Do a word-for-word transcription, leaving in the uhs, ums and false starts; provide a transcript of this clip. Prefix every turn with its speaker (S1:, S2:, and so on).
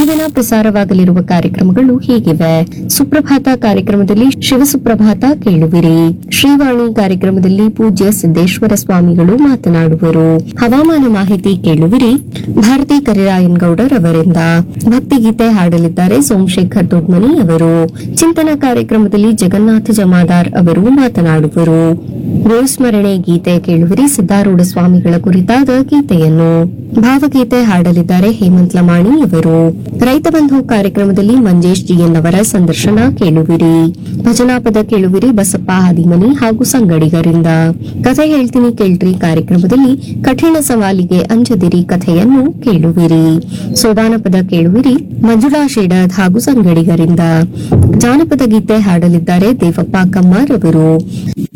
S1: ದಿನ ಪ್ರಸಾರವಾಗಲಿರುವ ಕಾರ್ಯಕ್ರಮಗಳು ಹೀಗಿವೆ. ಸುಪ್ರಭಾತ ಕಾರ್ಯಕ್ರಮದಲ್ಲಿ ಶಿವಸುಪ್ರಭಾತ ಕೇಳುವಿರಿ. ಶ್ರೀವಾಣಿ ಕಾರ್ಯಕ್ರಮದಲ್ಲಿ ಪೂಜ್ಯ ಸಿದ್ದೇಶ್ವರ ಸ್ವಾಮಿಗಳು ಮಾತನಾಡುವರು. ಹವಾಮಾನ ಮಾಹಿತಿ ಕೇಳುವಿರಿ. ಭಾರತಿ ಕರಿರಾಯನ್ ಗೌಡರ್ ಅವರಿಂದ ಭಕ್ತಿಗೀತೆ ಹಾಡಲಿದ್ದಾರೆ ಸೋಮಶೇಖರ್ ದೊಡ್ಮನಿ ಅವರು. ಚಿಂತನ ಕಾರ್ಯಕ್ರಮದಲ್ಲಿ ಜಗನ್ನಾಥ ಜಮಾದಾರ್ ಅವರು ಮಾತನಾಡುವರು. ಗುರುಸ್ಮರಣೆ ಗೀತೆ ಕೇಳುವಿರಿ. ಸಿದ್ದಾರೂಢ ಸ್ವಾಮಿಗಳ ಕುರಿತಾದ ಗೀತೆಯನ್ನು. ಭಾವಗೀತೆ ಹಾಡಲಿದ್ದಾರೆ ಹೇಮಂತ್ ಲಮಾಣಿ ಅವರು. ರೈತ ಬಂಧು ಕಾರ್ಯಕ್ರಮದಲ್ಲಿ ಮಂಜೇಶ್ ಜಿಎನ್ ಅವರ ಸಂದರ್ಶನ ಕೇಳುವಿರಿ. ಭಜನಾ ಪದ ಕೇಳುವಿರಿ ಬಸಪ್ಪ ಹಾದಿಮನಿ ಹಾಗೂ ಸಂಗಡಿಗರಿಂದ. ಕಥೆ ಹೇಳ್ತೀನಿ ಕೇಳ್ರಿ ಕಾರ್ಯಕ್ರಮದಲ್ಲಿ ಕಠಿಣ ಸವಾಲಿಗೆ ಅಂಜದಿರಿ ಕಥೆಯನ್ನು ಕೇಳುವಿರಿ. ಸೋಬಾನ ಪದ ಕೇಳುವಿರಿ ಮಂಜುಳಾ ಶೇಡದ್ ಹಾಗೂ ಸಂಗಡಿಗರಿಂದ. ಜಾನಪದ ಗೀತೆ ಹಾಡಲಿದ್ದಾರೆ ದೇವಪ್ಪ ಕಮ್ಮಾರ್ ಅವರು.